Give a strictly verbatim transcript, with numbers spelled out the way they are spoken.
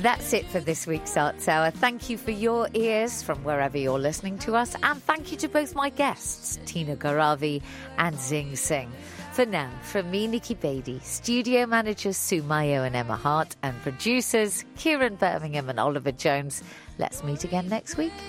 That's it for this week's Arts Hour. Thank you for your ears from wherever you're listening to us. And thank you to both my guests, Tina Garavi and Zing Singh. For now, from me, Nikki Beattie, studio managers Sue Mayo and Emma Hart, and producers Kieran Birmingham and Oliver Jones, let's meet again next week.